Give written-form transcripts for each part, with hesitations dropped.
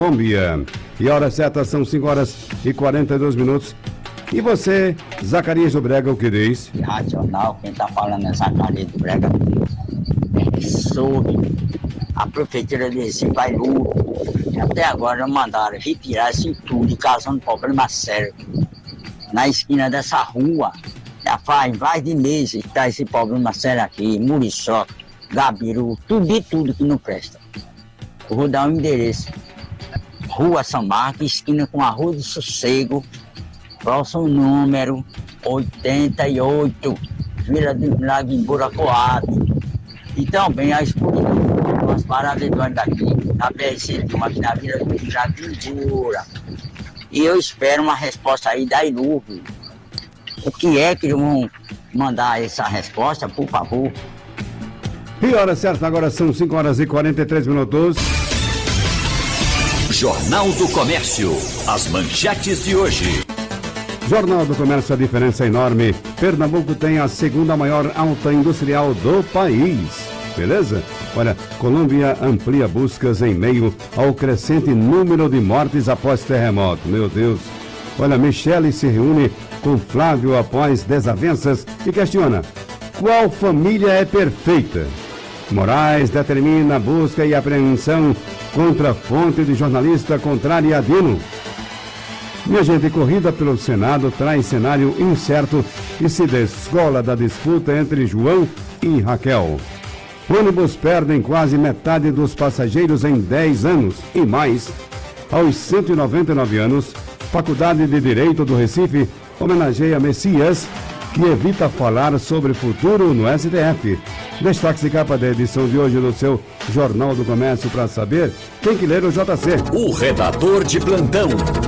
Colômbia. E a hora certa são 5h42. E você, Zacarias do Brega, o que diz? Rádio Jornal, quem está falando é Zacarias do Brega. Sobre a prefeitura de Recife vai lucro. Até agora não mandaram retirar esse tudo, causando problema sério. Na esquina dessa rua, já faz mais de meses que está esse problema sério aqui. Muriçoca, Gabiru, tudo que não presta. Eu vou dar um endereço. Rua São Marcos, esquina com a Rua do Sossego, próximo número 88, Vila do Lago Emburacoado. E também a escuridão, umas paradas daqui, na BR-101, aqui na Vila do Lago Embura. E eu espero uma resposta aí da Ilúvio. O que é que vão mandar essa resposta, por favor? E hora certa, agora são 5h43. Jornal do Comércio, as manchetes de hoje. Jornal do Comércio, a diferença é enorme. Pernambuco tem a segunda maior alta industrial do país. Beleza? Olha, Colômbia amplia buscas em meio ao crescente número de mortes após terremoto. Meu Deus. Olha, Michele se reúne com Flávio após desavenças e questiona: qual família é perfeita? Moraes determina a busca e apreensão contra a fonte de jornalista contrária a Dino. Minha gente, corrida pelo Senado traz cenário incerto e se descola da disputa entre João e Raquel. Ônibus perdem quase metade dos passageiros em 10 anos e mais. Aos 199 anos, Faculdade de Direito do Recife homenageia Messias, que evita falar sobre futuro no STF. Destaque de capa da edição de hoje do seu Jornal do Comércio para saber quem que ler o JC. O redator de plantão.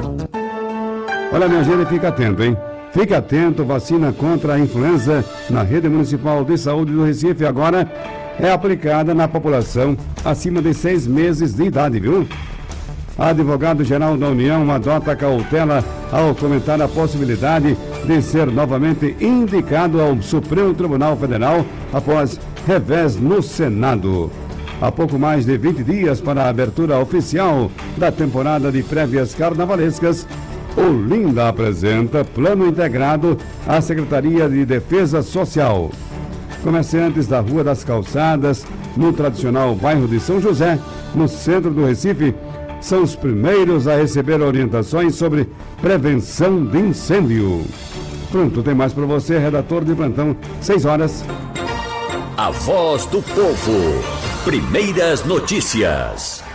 Olha, minha gente, fica atento, hein? Fique atento, vacina contra a influenza na Rede Municipal de Saúde do Recife agora é aplicada na população acima de 6 meses de idade, viu? Advogado-geral da União adota cautela ao comentar a possibilidade de ser novamente indicado ao Supremo Tribunal Federal após revés no Senado. Há pouco mais de 20 dias para a abertura oficial da temporada de prévias carnavalescas, Olinda apresenta plano integrado à Secretaria de Defesa Social. Comerciantes da Rua das Calçadas, no tradicional bairro de São José, no centro do Recife, são os primeiros a receber orientações sobre prevenção de incêndio. Pronto, tem mais para você, redator de plantão, 6 horas. A voz do povo. Primeiras notícias.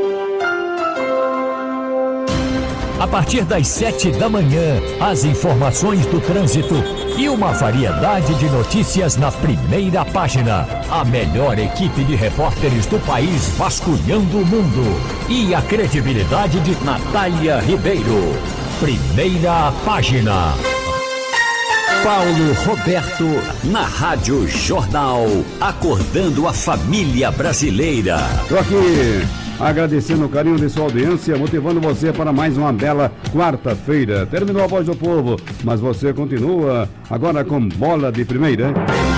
A partir das 7 da manhã, as informações do trânsito e uma variedade de notícias na primeira página. A melhor equipe de repórteres do país vasculhando o mundo. E a credibilidade de Natália Ribeiro. Primeira página. Paulo Roberto, na Rádio Jornal, acordando a família brasileira. Estou aqui agradecendo o carinho de sua audiência, motivando você para mais uma bela quarta-feira. Terminou a Voz do Povo, mas você continua agora com Bola de Primeira.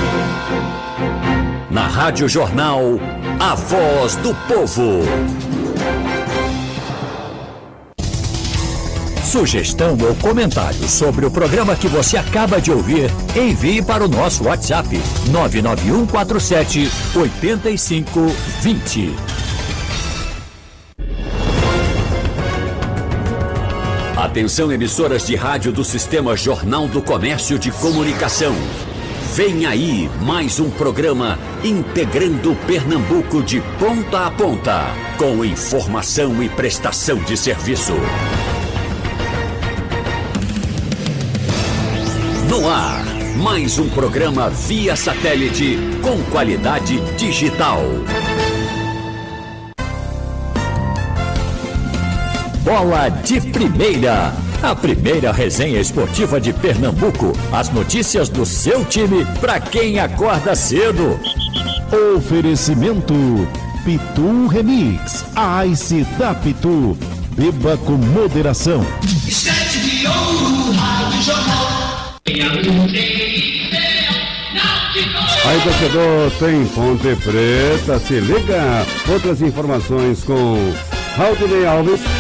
Na Rádio Jornal, a Voz do Povo. Sugestão ou comentário sobre o programa que você acaba de ouvir, envie para o nosso WhatsApp 99147-8520. Atenção, emissoras de rádio do Sistema Jornal do Comércio de Comunicação. Vem aí mais um programa integrando Pernambuco de ponta a ponta, com informação e prestação de serviço. No ar, mais um programa via satélite com qualidade digital. Bola de Primeira, a primeira resenha esportiva de Pernambuco. As notícias do seu time para quem acorda cedo. Oferecimento Pitu Remix, a Ice da Pitu. Beba com moderação. Sete de ouro, Rádio Jornal. Aí, torcedor, tem Ponte Preta, se liga. Outras informações com Raudinei Alves,